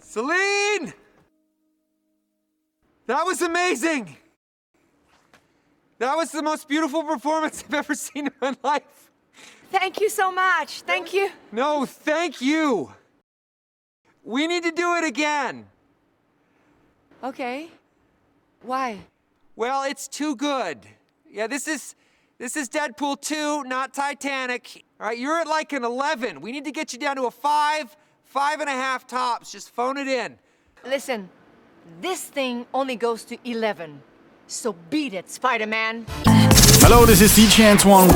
Celine! That was amazing! That was the most beautiful performance I've ever seen in my life. Thank you so much. Thank you. No, thank you. We need to do it again. Okay. Why? Well, it's too good. Yeah, this is Deadpool 2, not Titanic. All right, you're at like an 11. We need to get you down to a 5, 5.5 tops. Just phone it in. Listen, this thing only goes to 11. So beat it, Spider-Man. Hello, this is DJ Antoine.